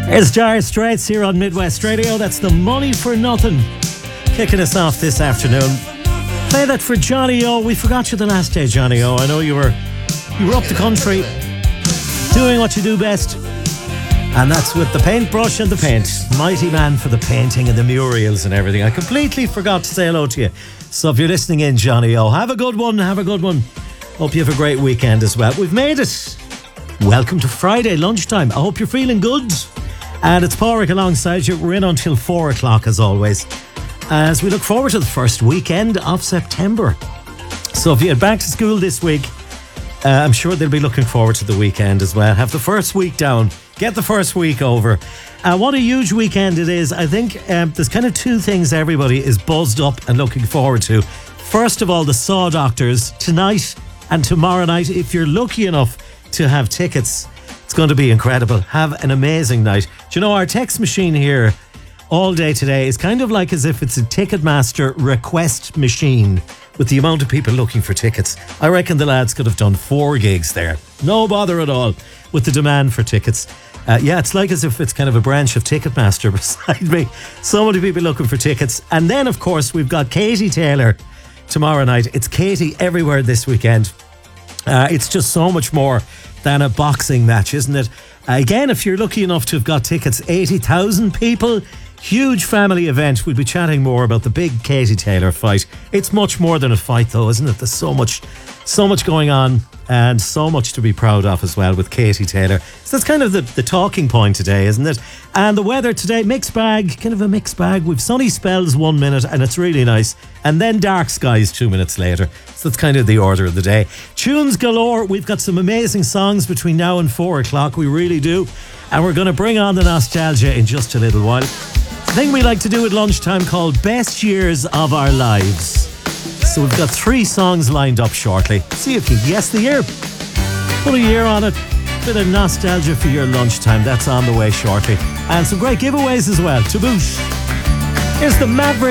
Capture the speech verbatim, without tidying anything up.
It's Dire Straits here on Midwest Radio. That's the Money for Nothing kicking us off this afternoon. Play that for Johnny O. We forgot you the last day, Johnny O. I know you were you were up the country doing what you do best, and that's with the paintbrush and the paint. Mighty man for the painting and the murals and everything. I completely forgot to say hello to you. So if you're listening in, Johnny O, have a good one, have a good one. Hope you have a great weekend as well. We've made it. Welcome to Friday lunchtime. I hope you're feeling good. And it's Pádraig alongside you. We're in until four o'clock as always, as we look forward to the first weekend of September. So if you head back to school this week, uh, I'm sure they'll be looking forward to the weekend as well. Have the first week down, get the first week over. Uh, what a huge weekend it is. I think um, there's kind of two things everybody is buzzed up and looking forward to. First of all, the Saw Doctors tonight and tomorrow night. If you're lucky enough to have tickets, it's going to be incredible. Have an amazing night. Do you know, our text machine here all day today is kind of like as if it's a Ticketmaster request machine with the amount of people looking for tickets. I reckon the lads could have done four gigs there. No bother at all with the demand for tickets. Uh, yeah, it's like as if it's kind of a branch of Ticketmaster beside me. So many people looking for tickets. And then, of course, we've got Katie Taylor tomorrow night. It's Katie everywhere this weekend. Uh, it's just so much more than a boxing match, isn't it? Uh, again, if you're lucky enough to have got tickets, eighty thousand people, huge family event. We'll be chatting more about the big Katie Taylor fight. It's much more than a fight though, isn't it? There's so much, so much going on and so much to be proud of as well with Katie Taylor. So that's kind of the, the talking point today, isn't it? And the weather today, mixed bag, kind of a mixed bag. We've sunny spells one minute and it's really nice. And then dark skies two minutes later. So that's kind of the order of the day. Tunes galore. We've got some amazing songs between now and four o'clock. We really do. And we're going to bring on the nostalgia in just a little while. The thing we like to do at lunchtime called Best Years of Our Lives. So we've got three songs lined up shortly. See if you can guess the year. Put a year on it. Bit of nostalgia for your lunchtime. That's on the way shortly. And some great giveaways as well to boot. Here's the Maverick.